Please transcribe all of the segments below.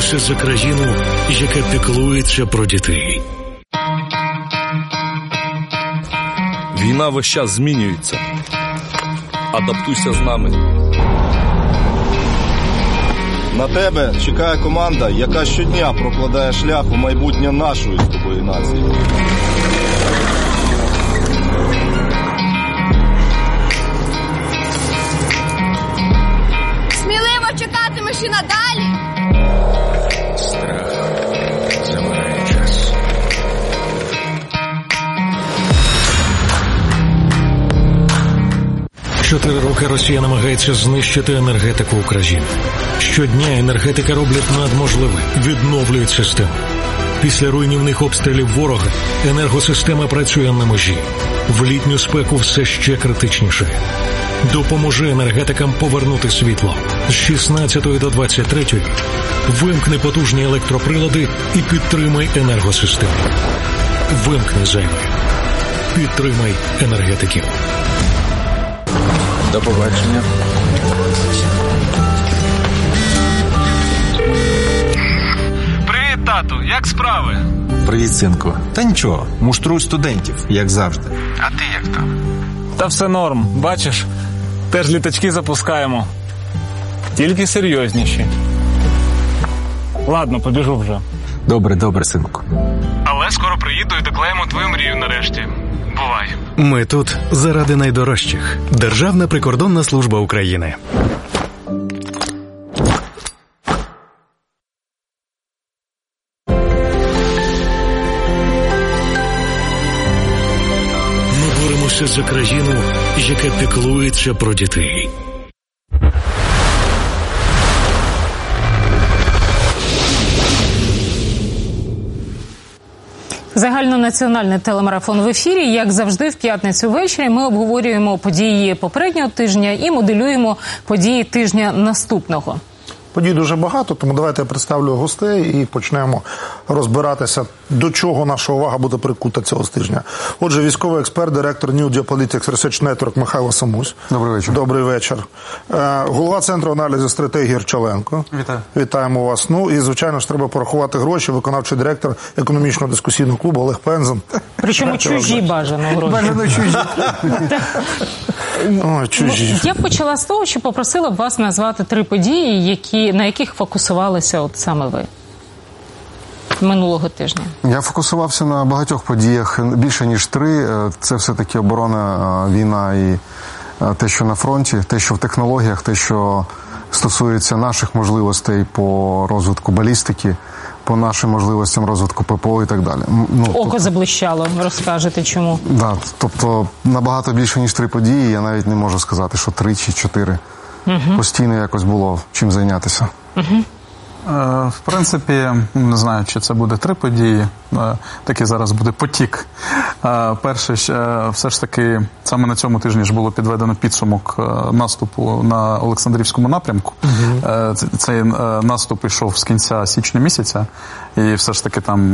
боремося за країну, яка піклується про дітей. Війна весь час змінюється. Адаптуйся з нами. На тебе чекає команда, яка щодня прокладає шлях у майбутнє нашої з тобою нації. Сміливо чекатимеш і надалі. Страх забирає час. Чотири роки Росія намагається знищити енергетику України. Щодня енергетика роблять надможливе, відновлюють систему. Після руйнівних обстрілів ворога енергосистема працює на межі. В літню спеку все ще критичніше. Допоможи енергетикам повернути світло. З 16 до 23 вимкни потужні електроприлади і підтримай енергосистему. Вимкни зайве. Підтримай енергетиків. До побачення. Привіт, тату, як справи? Привіт, синку. Та нічого, муштрую студентів, як завжди. А ти як там? Та все норм, бачиш, теж літачки запускаємо. Тільки серйозніші. Ладно, побіжу вже. Добре, синку. Але скоро приїду і доклеїмо твою мрію нарешті. Бувай. Ми тут заради найдорожчих. Державна прикордонна служба України. Ми боремося за країну, яка піклується про дітей. Загальнонаціональний телемарафон в ефірі. Як завжди, в п'ятницю ввечері ми обговорюємо події попереднього тижня і моделюємо події тижня наступного. Подій дуже багато, тому давайте я представлю гостей і почнемо розбиратися, до чого наша увага буде прикута цього тижня. Отже, військовий експерт, директор New Geopolitics Research Network Михайло Самусь. Добрий вечір. Добрий вечір. Голова Центру аналізу стратегії Гірчаленко. Вітаю. Вітаємо вас. Ну і, звичайно ж, треба порахувати гроші. Виконавчий директор економічного дискусійного клубу Олег Пензен. Причому чужі бажано гроші. Бажано чужі. Ой, чужі. Я б почала з того, що попросила б вас назвати 3 події, на яких фокусувалися от саме ви минулого тижня. Я фокусувався на багатьох подіях, більше ніж 3. Це все-таки оборона, війна і те, що на фронті, те, що в технологіях, те, що стосується наших можливостей по розвитку балістики, по нашим можливостям розвитку ППО і так далі. Око заблищало, розкажете чому? Да, тобто набагато більше ніж 3 події, я навіть не можу сказати, що 3 чи 4. Постійно якось було чим зайнятися. В принципі, не знаю, чи це буде 3 події, такий зараз буде потік. Перше, все ж таки, саме на цьому тижні ж було підведено підсумок наступу на Олександрівському напрямку. Цей наступ йшов з кінця січня місяця, і все ж таки там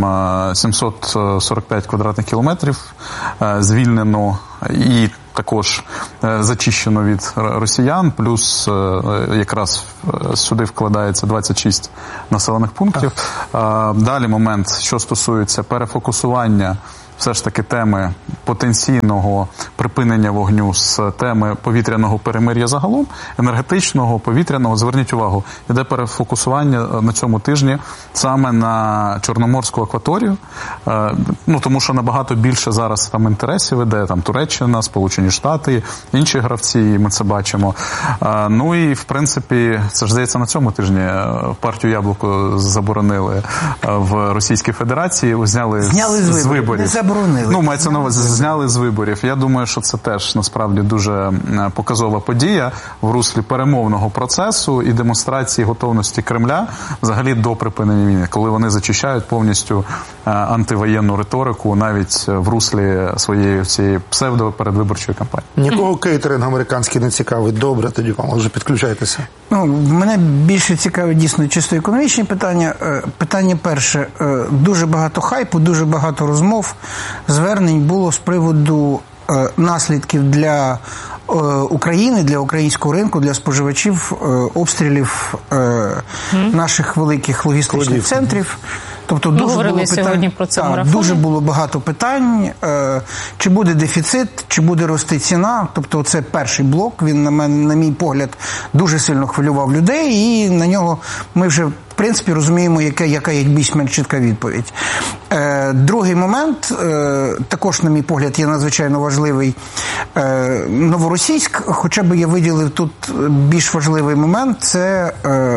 745 квадратних кілометрів звільнено і також зачищено від росіян, плюс якраз сюди вкладається 26 населених пунктів. Далі момент, що стосується перефокусування все ж таки теми потенційного припинення вогню з теми повітряного перемир'я загалом, енергетичного, повітряного. Зверніть увагу, йде перефокусування на цьому тижні саме на Чорноморську акваторію, тому що набагато більше зараз там інтересів іде, там Туреччина, Сполучені Штати, інші гравці, ми це бачимо. Ну і, в принципі, це ж, здається, на цьому тижні партію «Яблуко» заборонили в Російській Федерації, зняли з виборів. Мається на увазі, зняли з виборів. Я думаю, що це теж, насправді, дуже показова подія в руслі перемовного процесу і демонстрації готовності Кремля взагалі до припинення війни, коли вони зачищають повністю антивоєнну риторику навіть в руслі своєї цієї псевдо-передвиборчої кампанії. Нікого кейтеринг американський не цікавить. Добре, тоді вам вже підключайтеся. Мене більше цікавить дійсно чисто економічні питання. Питання перше. Дуже багато хайпу, дуже багато розмов, звернень було з приводу наслідків для України, для українського ринку, для споживачів обстрілів наших великих логістичних центрів. Тобто дуже було питань, про це дуже було багато питань, чи буде дефіцит, чи буде рости ціна. Тобто це перший блок, він на мій погляд дуже сильно хвилював людей, і на нього ми вже в принципі розуміємо, яка є більш-менш чітка відповідь. Другий момент, також на мій погляд є надзвичайно важливий, Новоросійськ, хоча б я виділив тут більш важливий момент, це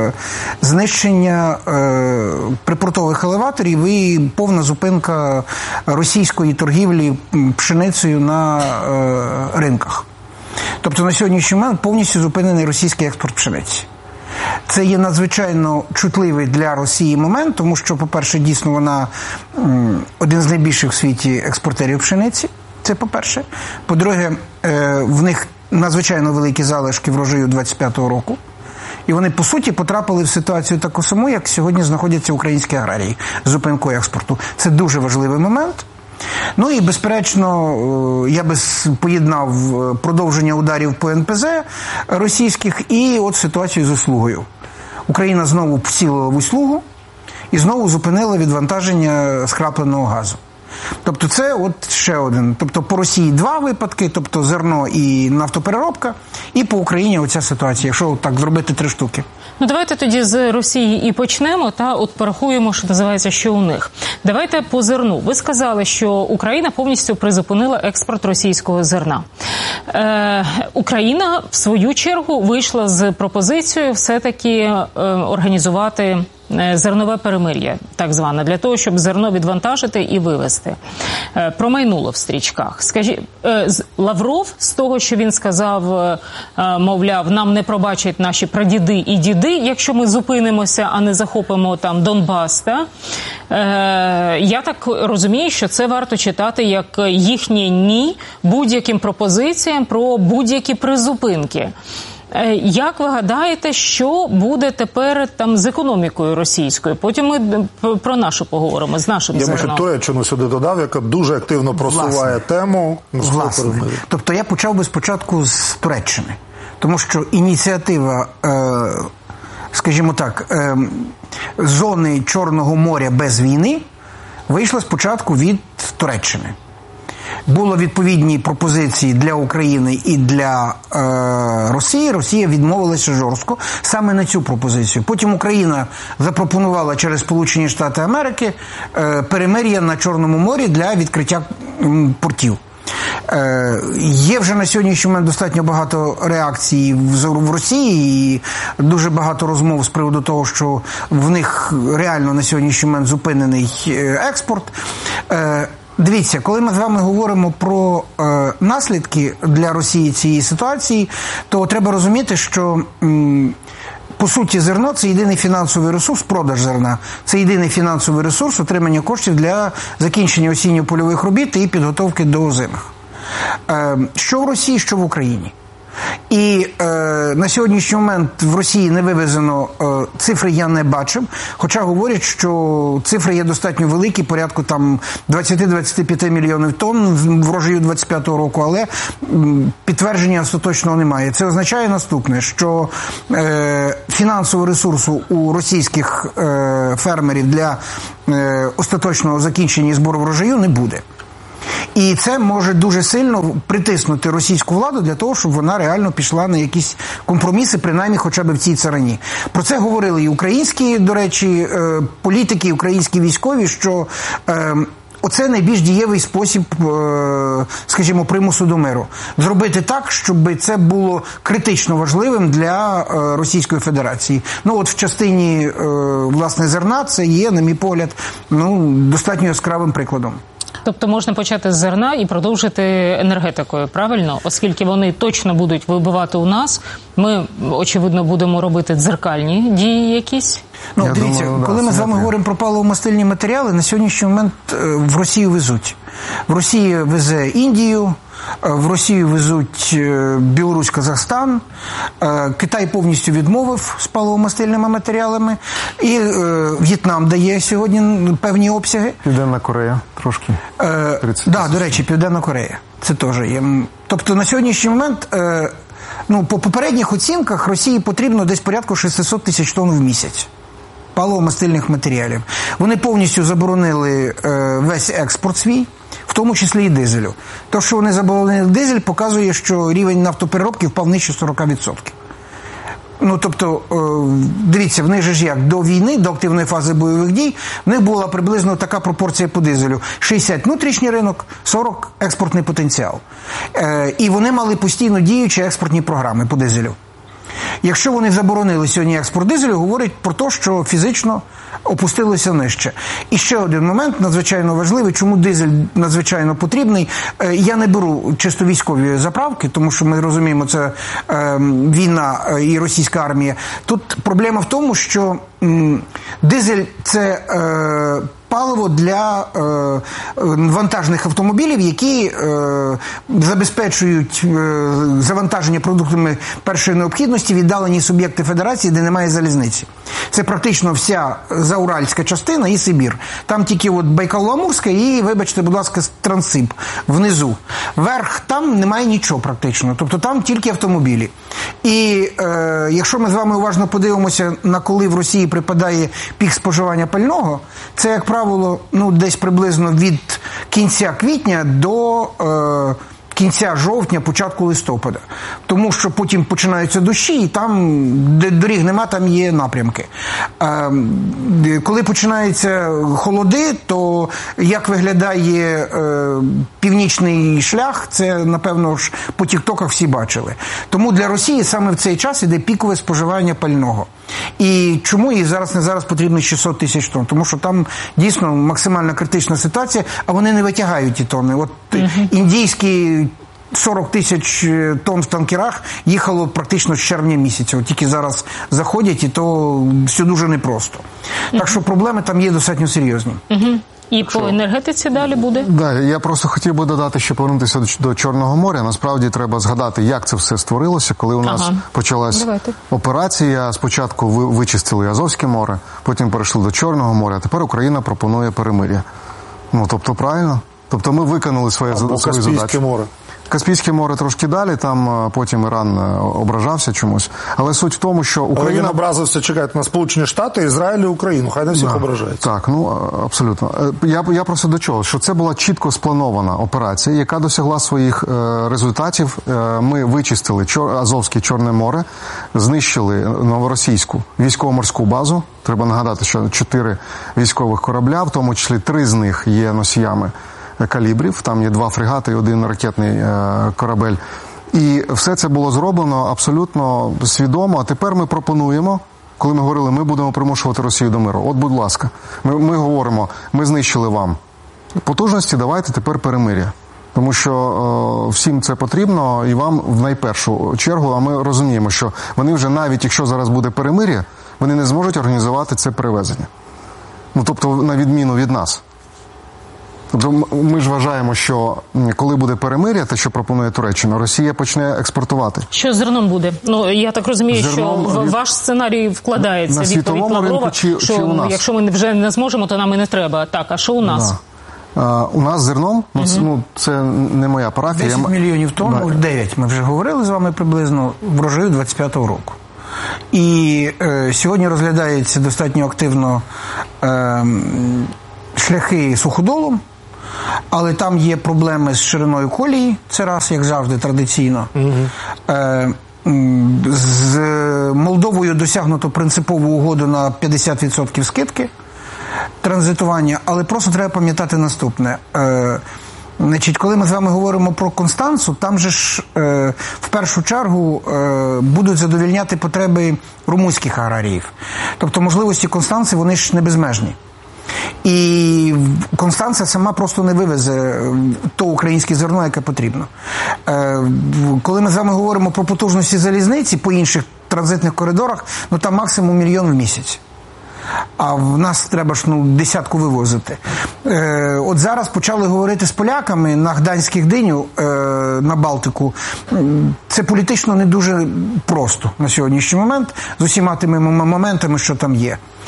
знищення припортових елеваторів і повна зупинка російської торгівлі пшеницею на ринках. Тобто на сьогоднішній момент повністю зупинений російський експорт пшениці. Це є надзвичайно чутливий для Росії момент, тому що, по-перше, дійсно вона один з найбільших в світі експортерів пшениці, це по-перше. По-друге, в них надзвичайно великі залишки врожаю 25-го року. І вони, по суті, потрапили в ситуацію таку саму, як сьогодні знаходяться українські аграрії з зупинкою експорту. Це дуже важливий момент. Ну і, безперечно, я би поєднав продовження ударів по НПЗ російських і от ситуацію з услугою. Україна знову посілила в услугу і знову зупинила відвантаження скрапленого газу. Тобто це от ще один. Тобто по Росії два випадки, тобто зерно і нафтопереробка, і по Україні оця ситуація, якщо так зробити 3 штуки. Ну, давайте тоді з Росії і почнемо, та от порахуємо, що називається, що у них. Давайте по зерну. Ви сказали, що Україна повністю призупинила експорт російського зерна. Україна, в свою чергу, вийшла з пропозицією все-таки організувати зернове перемир'я, так зване, для того, щоб зерно відвантажити і вивезти. Промайнуло в стрічках. Скажіть, Лавров, з того, що він сказав, мовляв, нам не пробачать наші прадіди і діди, якщо ми зупинимося, а не захопимо там Донбас, та? Я так розумію, що це варто читати як їхнє «ні» будь-яким пропозиціям про будь-які призупинки. Як ви гадаєте, що буде тепер там з економікою російською? Потім ми про нашу поговоримо, з нашим зерном. Я ще Туреччину сюди додав, яка дуже активно просуває тему. Власне. Тобто я почав би спочатку з Туреччини. Тому що ініціатива, скажімо так, зони Чорного моря без війни вийшла спочатку від Туреччини. Було відповідні пропозиції для України і для Росії. Росія відмовилася жорстко саме на цю пропозицію. Потім Україна запропонувала через Сполучені Штати Америки перемир'я на Чорному морі для відкриття портів. Є вже на сьогоднішній момент достатньо багато реакцій в Росії і дуже багато розмов з приводу того, що в них реально на сьогоднішній момент зупинений експорт. Дивіться, коли ми з вами говоримо про наслідки для Росії цієї ситуації, то треба розуміти, що по суті зерно – це єдиний фінансовий ресурс, продаж зерна. Це єдиний фінансовий ресурс отримання коштів для закінчення осінньо-польових робіт і підготовки до озимих. Що в Росії, що в Україні. І на сьогоднішній момент в Росії не вивезено, цифри я не бачив, хоча говорять, що цифри є достатньо великі, порядку там 20-25 мільйонів тонн врожаю 25-го року, але підтвердження остаточного немає. Це означає наступне, що фінансового ресурсу у російських фермерів для остаточного закінчення і збору врожаю не буде. І це може дуже сильно притиснути російську владу для того, щоб вона реально пішла на якісь компроміси, принаймні хоча б в цій царині. Про це говорили і українські, до речі, політики, і українські військові, що оце найбільш дієвий спосіб, скажімо, примусу до миру. Зробити так, щоб це було критично важливим для Російської Федерації. Ну от в частині, власне, зерна це є, на мій погляд, достатньо яскравим прикладом. Тобто можна почати з зерна і продовжити енергетикою, правильно? Оскільки вони точно будуть вибивати у нас, ми, очевидно, будемо робити дзеркальні дії якісь. Дивіться, коли ми з вами говоримо про паливомастильні матеріали, на сьогоднішній момент в Росію везуть. В Росії везе Індію, в Росію везуть Білорусь, Казахстан, Китай повністю відмовив з паливомастильними матеріалами, і В'єтнам дає сьогодні певні обсяги. Південна Корея трошки. До речі, Південна Корея. Це теж є. Тобто на сьогоднішній момент, по попередніх оцінках Росії потрібно десь порядку 600 тисяч тонн в місяць. паливомастильних матеріалів. Вони повністю заборонили весь експорт свій, в тому числі і дизелю. То, що вони заборонили дизель, показує, що рівень нафтопереробки впав нижче 40%. Ну, тобто, дивіться, в них же ж як, до війни, до активної фази бойових дій, в них була приблизно така пропорція по дизелю. 60 внутрішній ринок, 40 експортний потенціал. І вони мали постійно діючі експортні програми по дизелю. Якщо вони заборонили сьогодні експорт дизелю, говорить про те, що фізично опустилося нижче. І ще один момент надзвичайно важливий, чому дизель надзвичайно потрібний. Я не беру чисто військові заправки, тому що ми розуміємо, це війна і російська армія. Тут проблема в тому, що дизель – це паливо для вантажних автомобілів, які забезпечують завантаження продуктами першої необхідності віддалені суб'єкти федерації, де немає залізниці. Це практично вся зауральська частина і Сибір. Там тільки от Байкало-Амурська і, вибачте, будь ласка, Транссиб внизу. Вверх там немає нічого практично. Тобто там тільки автомобілі. І якщо ми з вами уважно подивимося, на коли в Росії припадає пік споживання пального, це, як правило, ну, десь приблизно від кінця квітня до кінця жовтня, початку листопада. Тому що потім починаються дощі, і там, де доріг нема, там є напрямки. Коли починаються холоди, то як виглядає північний шлях, це, напевно, ж по тіктоках всі бачили. Тому для Росії саме в цей час іде пікове споживання пального. І чому їй зараз потрібно 600 тисяч тонн? Тому що там дійсно максимально критична ситуація, а вони не витягають ті тонни. От індійські 40 тисяч тонн в танкерах їхало практично з червня місяця. От тільки зараз заходять, і то все дуже непросто. Так що проблеми там є достатньо серйозні. І по енергетиці далі буде? Да, я просто хотів би додати, що повернутися до Чорного моря. Насправді треба згадати, як це все створилося, коли у нас почалась операція. Спочатку вичистили Азовське море, потім перейшли до Чорного моря, а тепер Україна пропонує перемир'я. Ну, тобто правильно? Тобто ми виконали свою задачу. Каспійське море. Каспійське море трошки далі, там потім Іран ображався чомусь. Але суть в тому, що Україна... Але він образився, чекайте, на Сполучені Штати, Ізраїль і Україну. Хай не всіх ображається. Так, ну, абсолютно. Я просто до чого? Що це була чітко спланована операція, яка досягла своїх результатів. Ми вичистили Азовське Чорне море, знищили новоросійську військово-морську базу. Треба нагадати, що 4 військових корабля, в тому числі 3 з них є носіями калібрів, там є 2 фрегати і 1 ракетний корабель. І все це було зроблено абсолютно свідомо. А тепер ми пропонуємо, коли ми говорили, ми будемо примушувати Росію до миру. От, будь ласка, ми говоримо, ми знищили вам потужності, давайте тепер перемир'я. Тому що всім це потрібно і вам в найпершу чергу, а ми розуміємо, що вони вже навіть, якщо зараз буде перемир'я, вони не зможуть організувати це перевезення. Ну, тобто, на відміну від нас. Тобто ми ж вважаємо, що коли буде перемир'я, те, що пропонує Туреччина, Росія почне експортувати. Що з зерном буде? Ну, я так розумію, що ваш сценарій вкладається відповідь Лаврова, що якщо ми вже не зможемо, то нам і не треба. Так, а що у нас? У нас зерном, ну, це не моя парафія. 10 мільйонів тонн, 9, ми вже говорили з вами приблизно, врожаю 25-го року. І сьогодні розглядається достатньо активно шляхи суходолом, але там є проблеми з шириною колії, це раз, як завжди, традиційно. З Молдовою досягнуто принципову угоду на 50% скидки транзитування, але просто треба пам'ятати наступне. Значить, коли ми з вами говоримо про Констанцу, там же ж в першу чергу будуть задовольняти потреби румунських аграріїв. Тобто можливості Констанци, вони ж не безмежні. І Констанція сама просто не вивезе то українське зерно, яке потрібно. Коли ми з вами говоримо про потужності залізниці по інших транзитних коридорах, ну там максимум 1 мільйон в місяць. А в нас треба ж десятку вивозити. От зараз почали говорити з поляками на Гданських Диню, на Балтику. Це політично не дуже просто на сьогоднішній момент, з усіма тими моментами, що там є.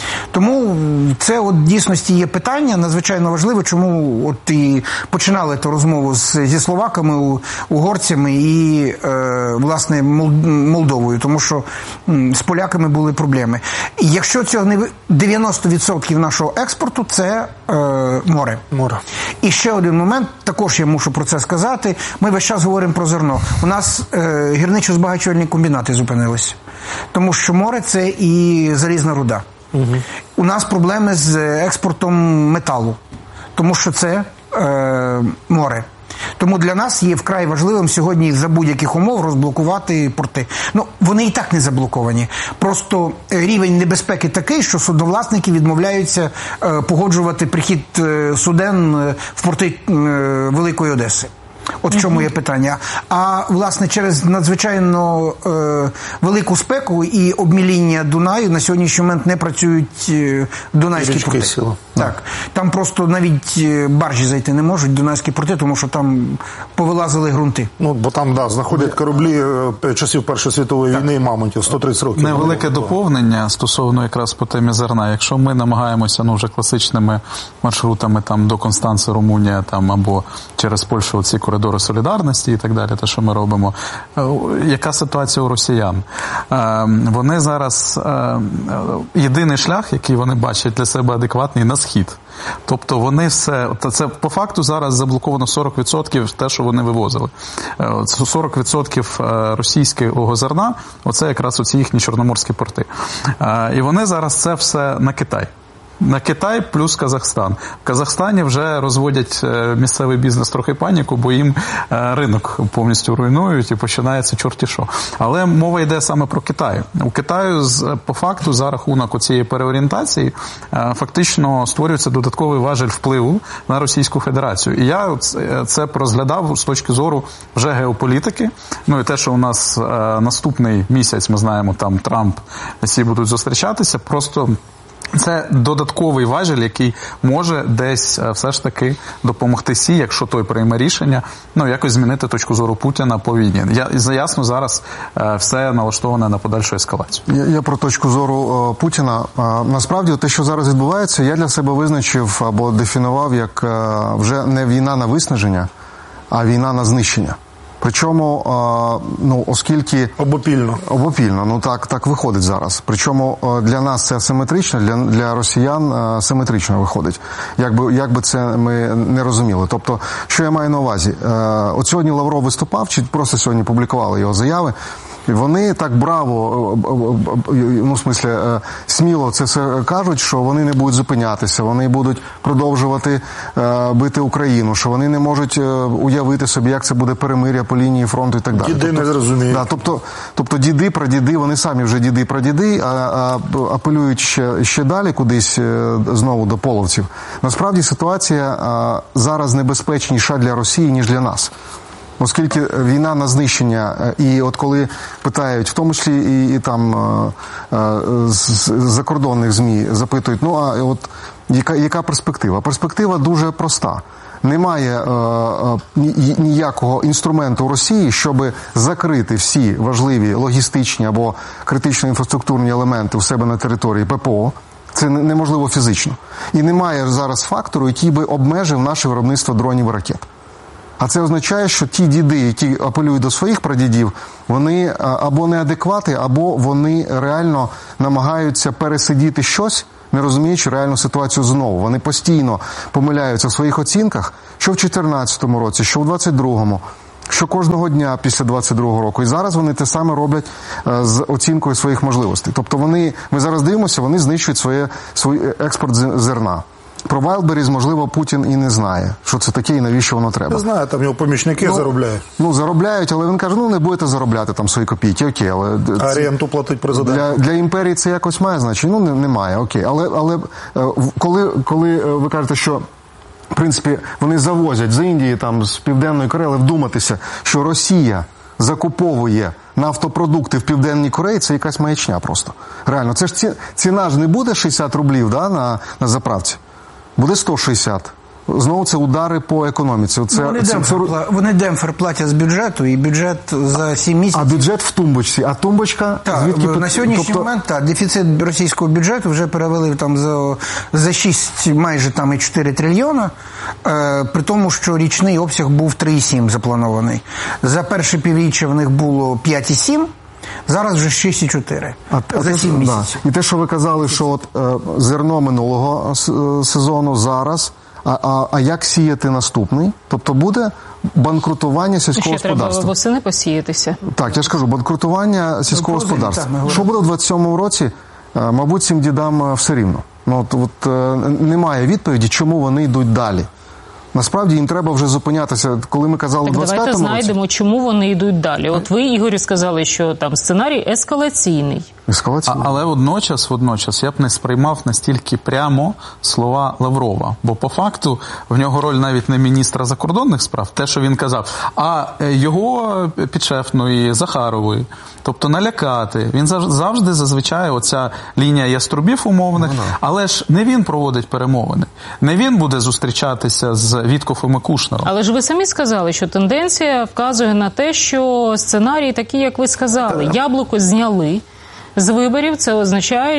Тому це от в дійсності є питання надзвичайно важливе, чому от і починали ту розмову зі словаками, угорцями і, власне, Молдовою, тому що з поляками були проблеми. І якщо цього не 90% нашого експорту – це море. І ще один момент, також я мушу про це сказати, ми весь час говоримо про зерно. У нас гірничо-збагачувальні комбінати зупинилися, тому що море – це і залізна руда. У нас проблеми з експортом металу, тому що це море. Тому для нас є вкрай важливим сьогодні за будь-яких умов розблокувати порти. Ну, вони і так не заблоковані. Просто рівень небезпеки такий, що судновласники відмовляються погоджувати прихід суден в порти Великої Одеси. От в чому є питання. А, власне, через надзвичайно велику спеку і обміління Дунаю на сьогоднішній момент не працюють дунайські порти. Так. Там просто навіть баржі зайти не можуть, дунайські порти, тому що там повилазили ґрунти. Ну, бо там, знаходять кораблі часів Першої світової війни і мамонтів, 130 років. Невелике доповнення стосовно якраз по темі зерна. Якщо ми намагаємося, вже класичними маршрутами там до Констанци, Румунія, там, або через Польщу оці коридори солідарності і так далі, те, що ми робимо. Яка ситуація у росіян? Вони зараз, єдиний шлях, який вони бачать для себе адекватний, на схід. Тобто вони все, це по факту зараз заблоковано 40% те, що вони вивозили. 40% російського зерна, оце якраз оці їхні чорноморські порти. І вони зараз це все на Китай. На Китай плюс Казахстан. В Казахстані вже розводять місцевий бізнес трохи паніку, бо їм ринок повністю руйнують і починається чорті що. Але мова йде саме про Китай. У Китаю по факту за рахунок цієї переорієнтації фактично створюється додатковий важель впливу на Російську Федерацію. І я це розглядав з точки зору вже геополітики. Ну і те, що у нас наступний місяць, ми знаємо, там Трамп, всі будуть зустрічатися, просто це додатковий важіль, який може десь все ж таки допомогти Сі, якщо той прийме рішення, якось змінити точку зору Путіна по війні. Ясно, зараз все налаштоване на подальшу ескалацію. Я про точку зору Путіна. Насправді, те, що зараз відбувається, я для себе визначив або дефінував як вже не війна на виснаження, а війна на знищення. Причому, оскільки... Обопільно, так виходить зараз. Причому для нас це асиметрично, для росіян симетрично виходить. Як би це ми не розуміли. Тобто, що я маю на увазі? От сьогодні Лавров виступав, чи просто сьогодні публікували його заяви, вони так браво, сміло це все кажуть, що вони не будуть зупинятися, вони будуть продовжувати бити Україну, що вони не можуть уявити собі, як це буде перемир'я по лінії фронту і так далі. Діди не зрозуміють. Тобто діди, прадіди, вони самі вже діди, прадіди, а апелюють ще далі кудись знову до половців. Насправді ситуація зараз небезпечніша для Росії, ніж для нас. Оскільки війна на знищення, і от коли питають, в тому числі і там з закордонних ЗМІ запитують, яка перспектива? Перспектива дуже проста. Немає ніякого інструменту Росії, щоб закрити всі важливі логістичні або критично інфраструктурні елементи у себе на території ППО. Це неможливо фізично. І немає зараз фактору, який би обмежив наше виробництво дронів і ракет. А це означає, що ті діди, які апелюють до своїх прадідів, вони або неадеквати, або вони реально намагаються пересидіти щось, не розуміючи реальну ситуацію знову. Вони постійно помиляються в своїх оцінках, що в 2014 році, що в 2022, що кожного дня після 2022 року. І зараз вони те саме роблять з оцінкою своїх можливостей. Тобто ми зараз дивимося, вони знищують свій експорт зерна. Про Wildberries, можливо, Путін і не знає, що це таке і навіщо воно треба. Не знаю, там його помічники заробляють. Заробляють, але він каже, не будете заробляти там свої копійки, окей. Але а ренту платить президент? Для імперії це якось має значення? Немає, окей. Але коли ви кажете, що в принципі вони завозять з Індії, там, з Південної Кореї, вдуматися, що Росія закуповує нафтопродукти в Південній Кореї, це якась маячня просто. Реально, це ж ціна ж не буде 60 рублів на заправці. Буде 160. знову це удари по економіці. Вони демпфер платять з бюджету, і бюджет за 7 місяців... А бюджет в тумбочці, а тумбочка... звідки... На сьогоднішній момент, дефіцит російського бюджету вже перевели там за 6, майже там і 4 трильйона, при тому, що річний обсяг був 3,7 запланований. За перше півріччя в них було 5,7, зараз вже 6,4 за 7 місяців. І те, що ви казали, що от зерно минулого сезону зараз, а як сіяти наступний? Тобто буде банкрутування сільського господарства. Ще треба восени посіятися. Так, я ж кажу, банкрутування сільського господарства. Що буде в 27-му році, мабуть, цим дідам все рівно. Немає відповіді, чому вони йдуть далі. Насправді їм треба вже зупинятися. Коли ми казали в 25-му році... Давайте знайдемо, чому вони йдуть далі. От ви, Ігорю, сказали, що там сценарій ескалаційний. Але водночас я б не сприймав настільки прямо слова Лаврова. Бо по факту в нього роль навіть не міністра закордонних справ, те, що він казав, а його підшефної, Захарової. Тобто налякати. Він завжди, зазвичай, оця лінія яструбів умовних, але ж не він проводить перемовини. Не він буде зустрічатися з Віткофом і Кушнером. Але ж ви самі сказали, що тенденція вказує на те, що сценарій такий, як ви сказали. Яблуко зняли з виборів, це означає,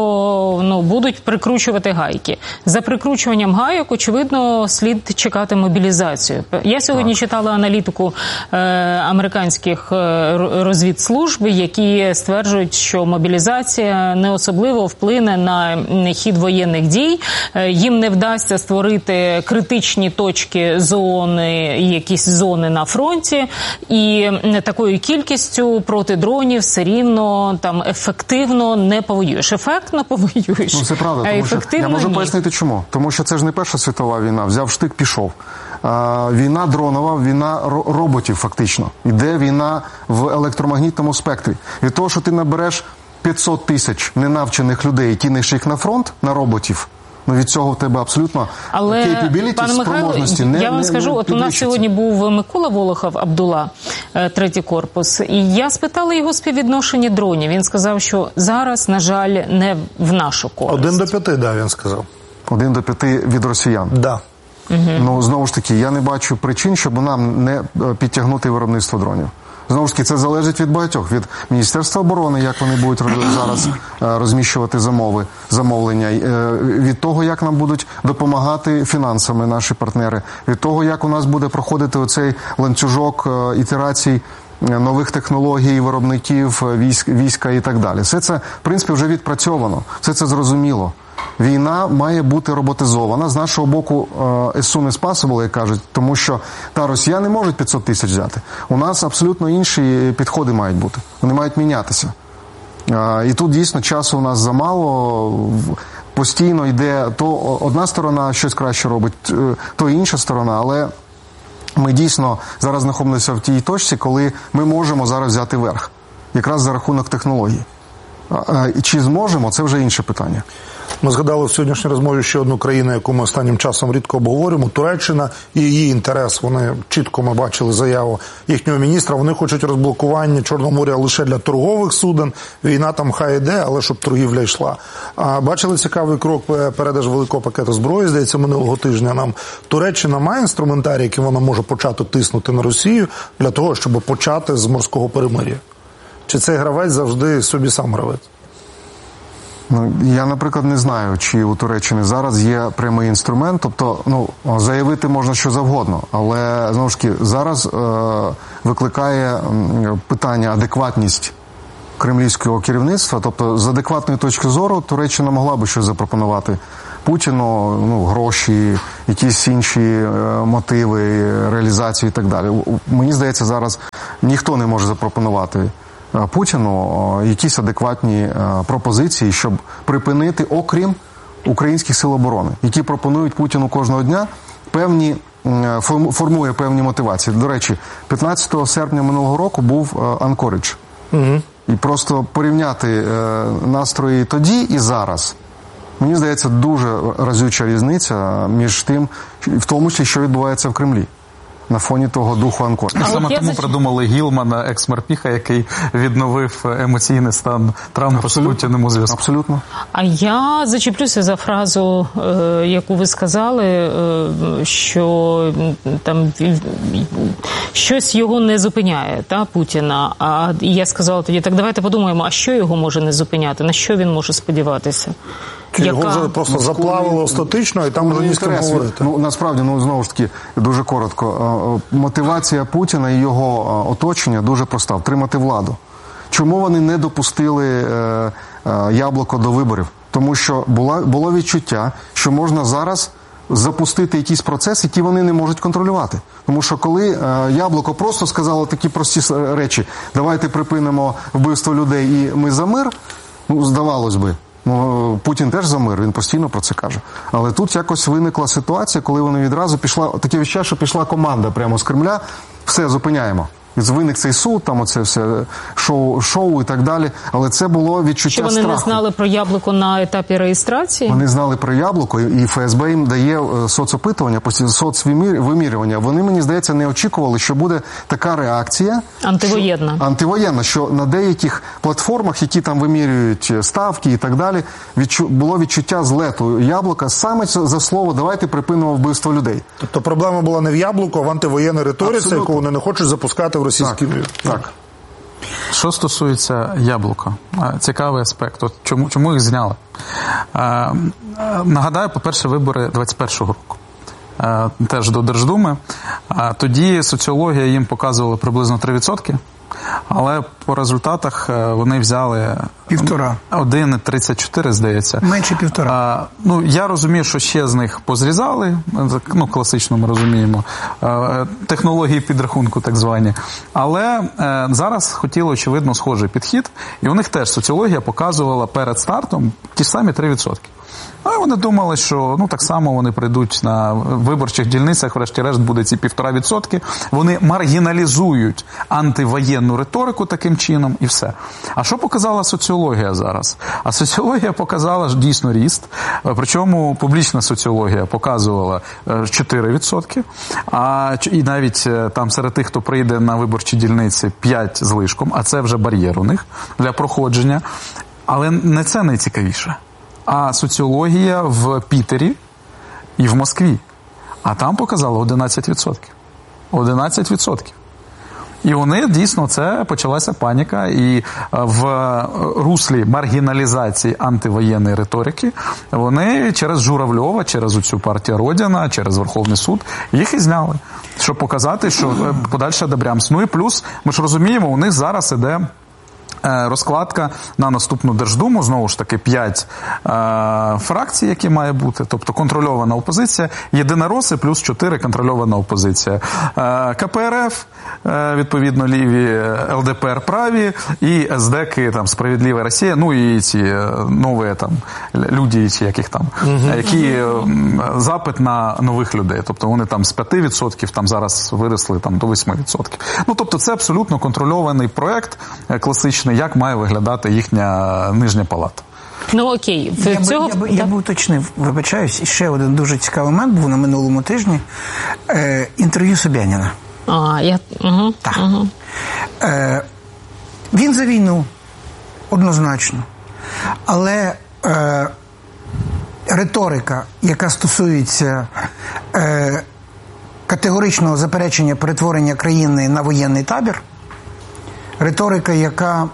що будуть прикручувати гайки. За прикручуванням гайок, очевидно, слід чекати мобілізацію. Я сьогодні читала аналітику американських розвідслужб, які стверджують, що мобілізація не особливо вплине на хід воєнних дій. Їм не вдасться створити критичні точки зони, якісь зони на фронті, і такою кількістю проти дронів все рівно там ефективно не повоюєш. Ефектно повоюєш. Це правда, тому що я можу пояснити чому. Тому що це ж не Перша світова війна. Взяв штик, пішов. Війна дронова, війна роботів фактично. Іде війна в електромагнітному спектрі. Від того, що ти набереш 500 тисяч ненавчених людей і кинеш їх на фронт, на роботів, від цього в тебе абсолютно capability, спроможності не я вам скажу, от у нас сьогодні був Микола Волохов Абдула, третій корпус, і я спитала його співвідношення дронів. Він сказав, що зараз, на жаль, не в нашу користь. 1 до 5, він сказав. 1 до 5 від росіян? Да. Знову ж таки, я не бачу причин, щоб нам не підтягнути виробництво дронів. Знову ж таки, це залежить від багатьох. Від Міністерства оборони, як вони будуть зараз розміщувати замовлення, від того, як нам будуть допомагати фінансами наші партнери, від того, як у нас буде проходити оцей ланцюжок ітерацій нових технологій, виробників, війська і так далі. Все це, в принципі, вже відпрацьовано, все це зрозуміло. Війна має бути роботизована. З нашого боку, as soon as possible, як кажуть, тому що росіяни можуть 500 тисяч взяти. У нас абсолютно інші підходи мають бути. Вони мають мінятися. І тут дійсно часу у нас замало. Постійно йде то одна сторона щось краще робить, то інша сторона, але ми дійсно зараз знаходимося в тій точці, коли ми можемо зараз взяти верх. Якраз за рахунок технологій. Чи зможемо, це вже інше питання. Ми згадали в сьогоднішній розмові ще одну країну, яку ми останнім часом рідко обговорюємо. Туреччина і її інтерес. Вони чітко, ми бачили заяву їхнього міністра. Вони хочуть розблокування Чорного моря лише для торгових суден. Війна там хай йде, але щоб торгівля йшла. Бачили цікавий крок передаж великого пакету зброї, здається, минулого тижня нам. Туреччина має інструментарій, яким вона може почати тиснути на Росію для того, щоб почати з морського перемир'я? Чи цей гравець завжди собі сам гравець? Я, наприклад, не знаю, чи у Туреччини зараз є прямий інструмент, тобто, заявити можна що завгодно, але, знову ж таки, зараз викликає питання адекватність кремлівського керівництва, тобто, з адекватної точки зору Туреччина могла би щось запропонувати Путіну, гроші, якісь інші мотиви, реалізацію і так далі. Мені здається, зараз ніхто не може запропонувати Путіну якісь адекватні пропозиції, щоб припинити, окрім українських сил оборони, які пропонують Путіну кожного дня формує певні мотивації. До речі, 15 серпня минулого року був Анкоридж. І просто порівняти настрої тоді і зараз, мені здається, дуже разюча різниця між тим, в тому числі, що відбувається в Кремлі. на фоні того духу Анкор. Саме тому придумали Гілмана, екс-морпіха, який відновив емоційний стан Трампа з Путіним у зв'язку. Абсолютно. А я зачеплюся за фразу, яку ви сказали, що там щось його не зупиняє, Путіна. А я сказала тоді, так давайте подумаємо, а що його може не зупиняти, на що він може сподіватися? Його вже просто заплавило остаточно, і там вже ні з ким говорити. Насправді, знову ж таки, дуже коротко. Мотивація Путіна і його оточення дуже проста – втримати владу. Чому вони не допустили Яблуко до виборів? Тому що було відчуття, що можна зараз запустити якийсь процес, який вони не можуть контролювати. Тому що коли Яблуко просто сказало такі прості речі, давайте припинимо вбивство людей і ми за мир, здавалось би, Путін теж за мир, він постійно про це каже. Але тут якось виникла ситуація, коли вони відразу таке відчуття, що пішла команда прямо з Кремля, все, зупиняємо. Виник цей суд, там оце все шоу і так далі. Але це було відчуття страху. Що вони не знали про Яблуко на етапі реєстрації? Вони знали про Яблуко, і ФСБ їм дає соцопитування, соцвимірювання. Вони, мені здається, не очікували, що буде така реакція. Антивоєнна, що на деяких платформах, які там вимірюють ставки і так далі, було відчуття злету Яблука саме за слово «давайте припинимо вбивство людей». Тобто проблема була не в Яблуко, а в антивоєнній риториці, яку вони не хочуть запускати в російський мір. Так. Що стосується Яблука, цікавий аспект. От чому їх зняли? Нагадаю, по-перше, вибори 21-го року. Теж до Держдуми. Тоді соціологія їм показувала приблизно 3%, але по результатах вони взяли 1,34, здається. Менше 1,5. Я розумію, що ще з них позрізали, класично ми розуміємо, технології підрахунку так звані. Але зараз хотіли, очевидно, схожий підхід, і у них теж соціологія показувала перед стартом ті ж самі 3%. А вони думали, що так само вони прийдуть на виборчих дільницях, врешті-решт буде ці 1,5%. Вони маргіналізують антивоєнну риторику таким чином і все. А що показала соціологія зараз? А соціологія показала дійсно ріст, причому публічна соціологія показувала 4%, і навіть там серед тих, хто прийде на виборчі дільниці, 5 з лишком, а це вже бар'єр у них для проходження. Але не це найцікавіше. А соціологія в Пітері і в Москві. А там показало 11%. 11%. І вони, дійсно, це почалася паніка. І в руслі маргіналізації антивоєнної риторики вони через Журавльова, через оцю партію Родина, через Верховний суд їх і зняли. Щоб показати, що подальше добрямс. І плюс, ми ж розуміємо, у них зараз іде розкладка на наступну Держдуму, знову ж таки 5 фракцій, які має бути, тобто контрольована опозиція, єдинороси плюс 4 контрольована опозиція. КПРФ, відповідно, ліві, ЛДПР праві, і СДКи, там, Справедлива Росія, і ці нові там люди, яких там, які запит на нових людей. Тобто вони там з 5% там зараз виросли там до 8%. Тобто це абсолютно контрольований проект класичний, як має виглядати їхня нижня палата. Окей. Я б уточнив, вибачаюсь, ще один дуже цікавий момент був на минулому тижні. Інтерв'ю Собяніна. Так. Він за війну, однозначно. Але риторика, яка стосується категоричного заперечення перетворення країни на воєнний табір, риторика, яка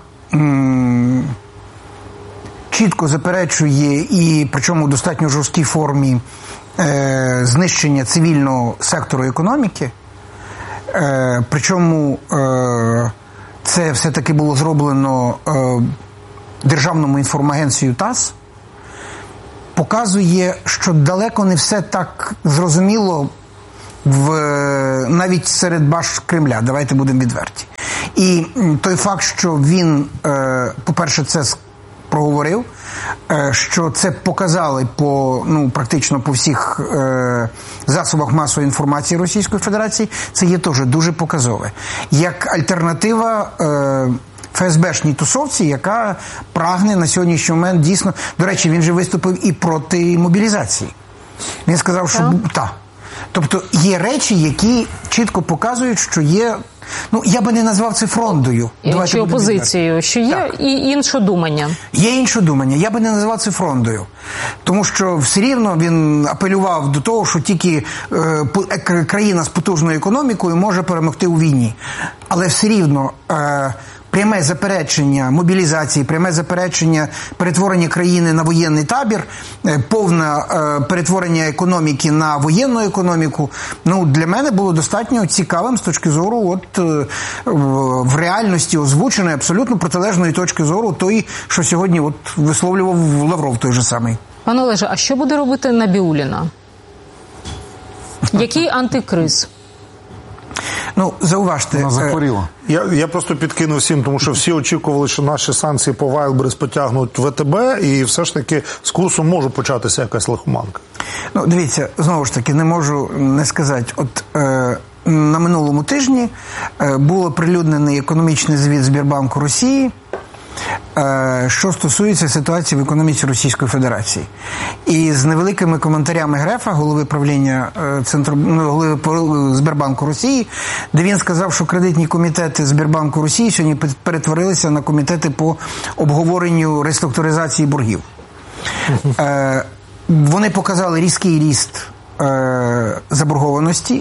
чітко заперечує, і причому в достатньо жорсткій формі, знищення цивільного сектору економіки, причому це все-таки було зроблено Державному інформагентствію ТАСС, показує, що далеко не все так зрозуміло навіть серед баш Кремля, давайте будемо відверті. І той факт, що він, по-перше, це проговорив, що це показали практично по всіх засобах масової інформації Російської Федерації, це є теж дуже показове. Як альтернатива ФСБшній тусовці, яка прагне на сьогоднішній момент дійсно... До речі, він же виступив і проти мобілізації. Він сказав, що... Тобто є речі, які чітко показують, що є, ну, я би не назвав це фронтою. Чи опозицією, що є так. І іншодумання. Є іншодумання. Я би не назвав це фронтою. Тому що все рівно він апелював до того, що тільки країна з потужною економікою може перемогти у війні. Але все рівно пряме заперечення мобілізації, пряме заперечення перетворення країни на воєнний табір, повне перетворення економіки на воєнну економіку, ну, для мене було достатньо цікавим з точки зору в реальності озвученої абсолютно протилежної точки зору той, що сьогодні висловлював Лавров той же самий. Пане Олеже, а що буде робити Набіулліна? Який антикриз? Ну, зауважте. Вона захворіла. Я просто підкину всім, тому що всі очікували, що наші санкції по Wildberries потягнуть ВТБ, і все ж таки з курсом може початися якась лихоманка. Ну, дивіться, знову ж таки, не можу не сказати. На минулому тижні був оприлюднений економічний звіт Сбербанку Росії, що стосується ситуації в економіці Російської Федерації. І з невеликими коментарями Грефа, голови правління голови Сбербанку Росії, де він сказав, що кредитні комітети Сбербанку Росії сьогодні перетворилися на комітети по обговоренню реструктуризації боргів. Вони показали різкий ріст заборгованості,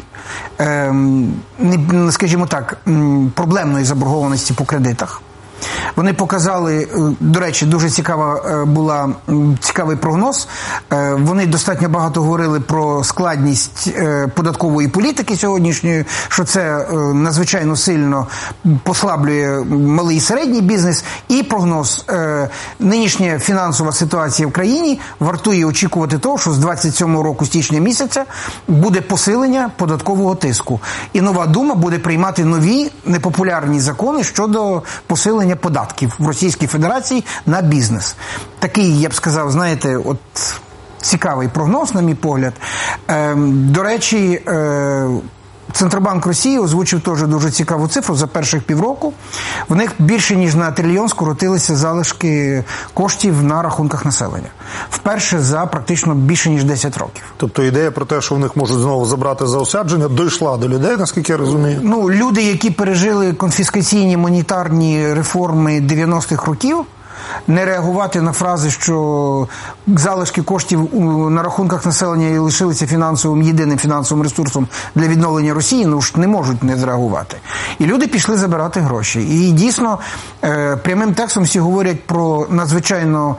скажімо так, проблемної заборгованості по кредитах. Вони показали, до речі, дуже цікавий прогноз. Вони достатньо багато говорили про складність податкової політики сьогоднішньої, що це надзвичайно сильно послаблює малий і середній бізнес. І прогноз: нинішня фінансова ситуація в країні вартує очікувати того, що з 27 року, січня місяця, буде посилення податкового тиску. І нова Дума буде приймати нові непопулярні закони щодо посилення податків в Російській Федерації на бізнес. Такий, я б сказав, знаєте, цікавий прогноз, на мій погляд. До речі, Центробанк Росії озвучив теж дуже цікаву цифру. За перших півроку в них більше ніж на трильйон скоротилися залишки коштів на рахунках населення. Вперше за практично більше ніж 10 років. Тобто ідея про те, що в них можуть знову забрати заощадження, дійшла до людей, наскільки я розумію? Ну, люди, які пережили конфіскаційні монетарні реформи 90-х років, не реагувати на фрази, що залишки коштів на рахунках населення лишилися єдиним фінансовим ресурсом для відновлення Росії, ну ж не можуть не зреагувати. І люди пішли забирати гроші. І дійсно, прямим текстом всі говорять про надзвичайно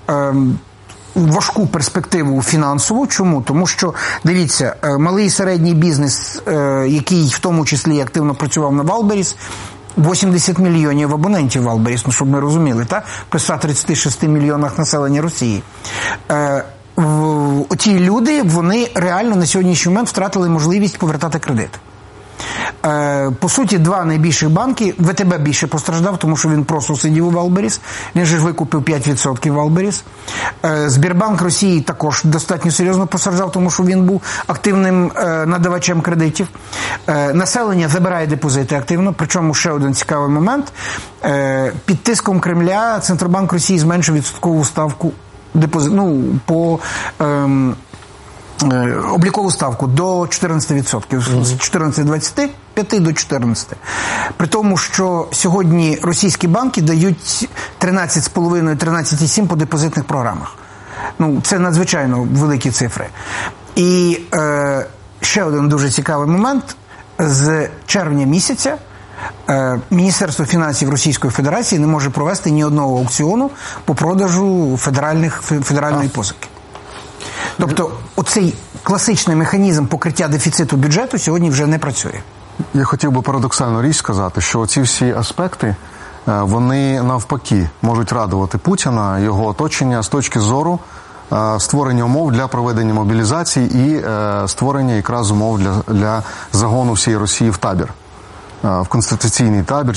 важку перспективу фінансову. Чому? Тому що, дивіться, малий і середній бізнес, який в тому числі активно працював на Wildberries, 80 мільйонів абонентів Wildberries, ну, щоб ми розуміли, так? При 136 мільйонах населення Росії. Ті люди, вони реально на сьогоднішній момент втратили можливість повертати кредит. По суті, два найбільших банки, ВТБ більше постраждав, тому що він просто сидів у Wildberries, він же викупив 5% Wildberries. Сбербанк Росії також достатньо серйозно постраждав, тому що він був активним надавачем кредитів. Населення забирає депозити активно, причому ще один цікавий момент. Під тиском Кремля Центробанк Росії зменшив відсоткову ставку облікову ставку до 14%, з 14,25 до 14%. При тому, що сьогодні російські банки дають 13,5-13,7 по депозитних програмах. Ну, це надзвичайно великі цифри. І ще один дуже цікавий момент. З червня місяця Міністерство фінансів Російської Федерації не може провести ні одного аукціону по продажу федеральної позики. Тобто, оцей класичний механізм покриття дефіциту бюджету сьогодні вже не працює. Я хотів би парадоксальну річ сказати, що ці всі аспекти, вони навпаки можуть радувати Путіна, його оточення з точки зору створення умов для проведення мобілізації і створення якраз умов для загону всієї Росії в табір, в конституційний табір